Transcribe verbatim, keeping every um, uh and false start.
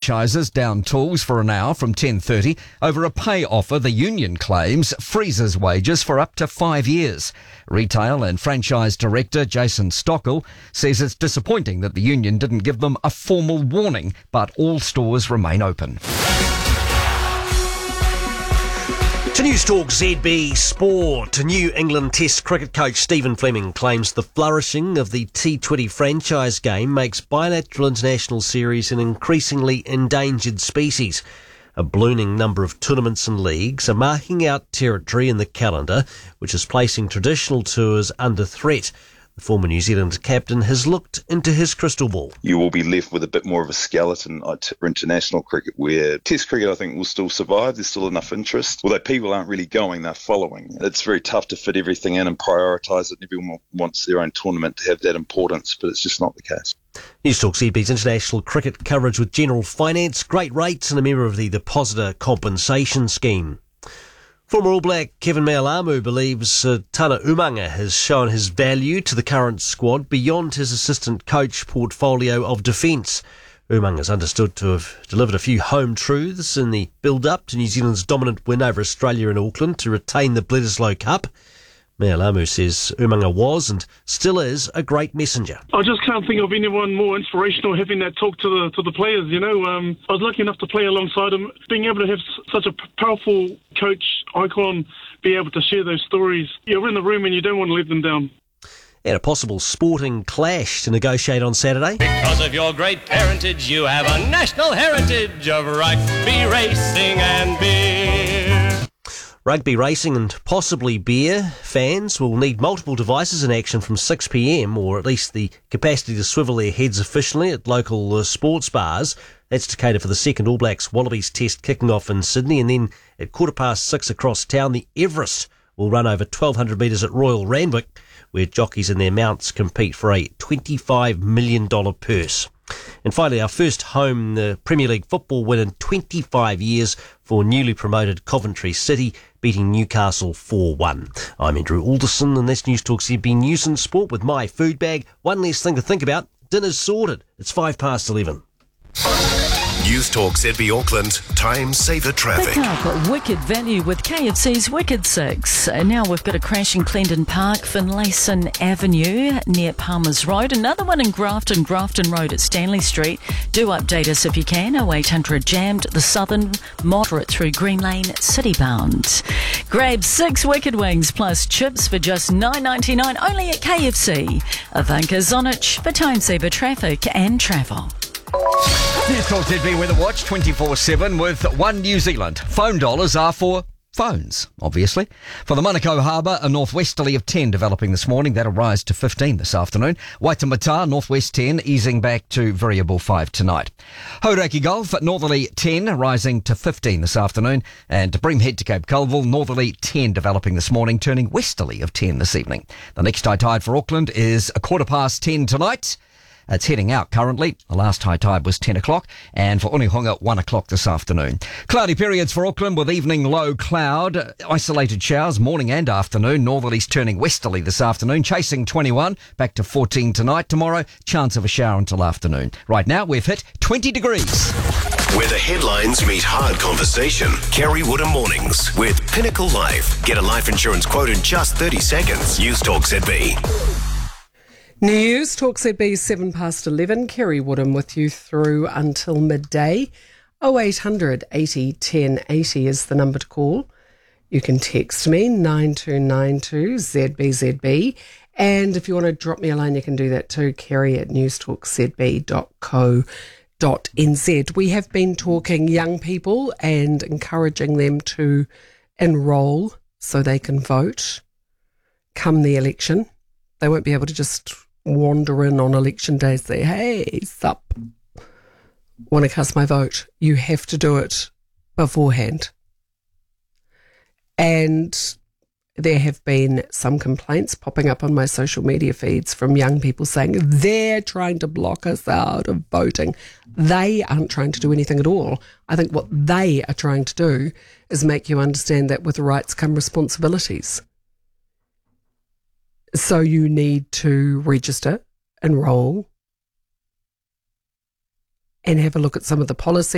franchises down tools for an hour from ten thirty over a pay offer the union claims freezes wages for up to five years. Retail and franchise director Jason Stockel says it's disappointing that the union didn't give them a formal warning, but all stores remain open. To Newstalk Z B Sport, New England Test cricket coach Stephen Fleming claims the flourishing of the T twenty franchise game makes bilateral international series an increasingly endangered species. A ballooning number of tournaments and leagues are marking out territory in the calendar, which is placing traditional tours under threat. The former New Zealand captain has looked into his crystal ball. You will be left with a bit more of a skeleton for international cricket, where Test cricket I think will still survive. There's still enough interest. Although people aren't really going, they're following. It's very tough to fit everything in and prioritise it. Everyone wants their own tournament to have that importance, but it's just not the case. Newstalk Z B's international cricket coverage with General Finance, great rates and a member of the Depositor Compensation Scheme. Former All Black Kevin Mealamu believes uh, Tana Umanga has shown his value to the current squad beyond his assistant coach portfolio of defence. Umanga is understood to have delivered a few home truths in the build-up to New Zealand's dominant win over Australia in Auckland to retain the Bledisloe Cup. Mealamu says Umanga was and still is a great messenger. I just can't think of anyone more inspirational having that talk to the to the players, you know. Um, I was lucky enough to play alongside him. Being able to have such a powerful coach icon, be able to share those stories. You're in the room and you don't want to let them down. And a possible sporting clash to negotiate on Saturday. Because of your great parentage, you have a national heritage of rugby, racing and beer. Rugby, racing and possibly beer fans will need multiple devices in action from six p m, or at least the capacity to swivel their heads efficiently at local uh, sports bars. That's to cater for the second All Blacks Wallabies test kicking off in Sydney. And then at quarter past six across town, the Everest will run over twelve hundred metres at Royal Randwick, where jockeys and their mounts compete for a twenty-five million dollars purse. And finally, our first home uh, Premier League football win in twenty-five years for newly promoted Coventry City, beating Newcastle four one. I'm Andrew Alderson, and this Newstalk Z B News and Sport with my food bag. One less thing to think about. Dinner's sorted. It's five past eleven. Newstalk Z B Auckland, time saver traffic. Pick up wicked value with K F C's Wicked Six. Uh, now we've got a crash in Clendon Park, Finlayson Avenue near Palmer's Road. Another one in Grafton, Grafton Road at Stanley Street. Do update us if you can. oh eight hundred jammed. The Southern, moderate through Green Lane, City bound. Grab six Wicked Wings plus chips for just nine ninety-nine only at K F C. Ivanka Zonich for time saver traffic and travel. Newstalk Z B Weather Watch twenty-four seven with One New Zealand. Phone dollars are for phones, obviously. For the Manukau Harbour, a northwesterly of ten developing this morning. That'll rise to fifteen this afternoon. Waitemata, northwest ten, easing back to variable five tonight. Hauraki Gulf, northerly ten, rising to fifteen this afternoon. And Breamhead to Cape Colville, northerly ten developing this morning, turning westerly of ten this evening. The next high tide for Auckland is a quarter past ten tonight. It's heading out currently. The last high tide was ten o'clock, and for Onehunga, one o'clock this afternoon. Cloudy periods for Auckland with evening low cloud, isolated showers morning and afternoon. Northerlies turning westerly this afternoon, chasing twenty-one, back to fourteen tonight. Tomorrow, chance of a shower until afternoon. Right now, we've hit twenty degrees. Where the headlines meet hard conversation. Kerry Woodham Mornings with Pinnacle Life. Get a life insurance quote in just thirty seconds. Newstalk Z B. Newstalk Z B, seven past eleven. Kerry Woodham with you through until midday. oh eight hundred eighty ten eighty is the number to call. You can text me nine two nine two Z B Z B. And if you want to drop me a line, you can do that too. Kerry at newstalk z b dot co dot n z. We have been talking young people and encouraging them to enrol so they can vote come the election. They won't be able to just wander in on election day and say, hey, sup, want to cast my vote. You have to do it beforehand. And there have been some complaints popping up on my social media feeds from young people saying they're trying to block us out of voting. They aren't trying to do anything at all. I think what they are trying to do is make you understand that with rights come responsibilities. So you need to register, enrol, and have a look at some of the policy